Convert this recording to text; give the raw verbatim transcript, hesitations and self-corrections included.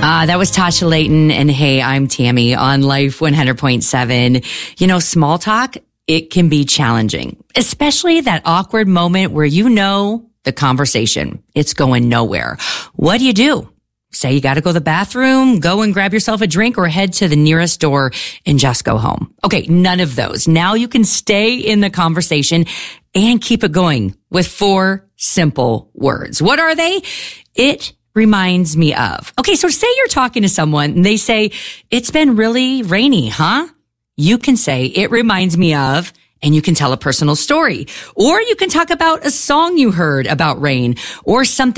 Uh, that was Tasha Layton, and hey, I'm Tammy on Life one hundred point seven. You know, small talk, it can be challenging, especially that awkward moment where you know the conversation, it's going nowhere. What do you do? Say you got to go to the bathroom, go and grab yourself a drink, or head to the nearest door and just go home. Okay, none of those. Now you can stay in the conversation and keep it going with four simple words. What are they? It reminds me of. Okay, so say you're talking to someone and they say, it's been really rainy, huh? You can say, it reminds me of, and you can tell a personal story. Or you can talk about a song you heard about rain or something